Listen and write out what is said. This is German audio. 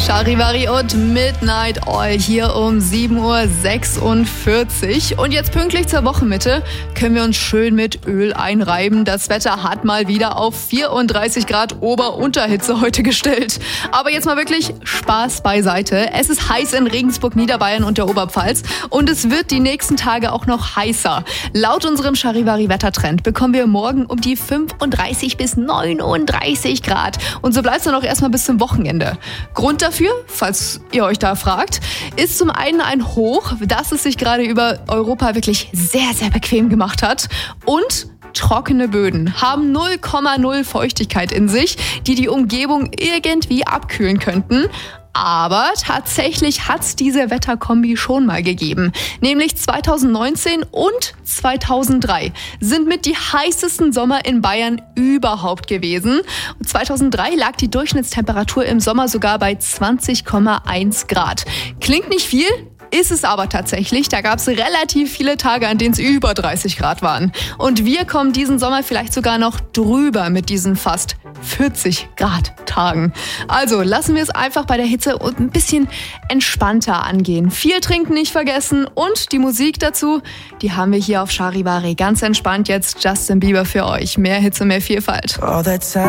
Charivari und Midnight Oil hier um 7:46 Uhr. Und jetzt pünktlich zur Wochenmitte können wir uns schön mit Öl einreiben. Das Wetter hat mal wieder auf 34 Grad Ober-Unterhitze heute gestellt. Aber jetzt mal wirklich Spaß beiseite. Es ist heiß in Regensburg, Niederbayern und der Oberpfalz. Und es wird die nächsten Tage auch noch heißer. Laut unserem Charivari-Wettertrend bekommen wir morgen um die 35 bis 39 Grad. Und so bleibt es dann auch erstmal bis zum Wochenende. Grund dafür, falls ihr euch da fragt, ist zum einen ein Hoch, das es sich gerade über Europa wirklich sehr, sehr bequem gemacht hat. Und trockene Böden haben 0,0 Feuchtigkeit in sich, die Umgebung irgendwie abkühlen könnten. Aber tatsächlich hat es diese Wetterkombi schon mal gegeben. Nämlich 2019 und 2003 sind mit die heißesten Sommer in Bayern überhaupt gewesen. 2003 lag die Durchschnittstemperatur im Sommer sogar bei 20,1 Grad. Klingt nicht viel? Ist es aber tatsächlich. Da gab es relativ viele Tage, an denen es über 30 Grad waren. Und wir kommen diesen Sommer vielleicht sogar noch drüber mit diesen fast 40 Grad Tagen. Also lassen wir es einfach bei der Hitze und ein bisschen entspannter angehen. Viel trinken nicht vergessen und die Musik dazu, die haben wir hier auf Charivari. Ganz entspannt jetzt Justin Bieber für euch. Mehr Hitze, mehr Vielfalt.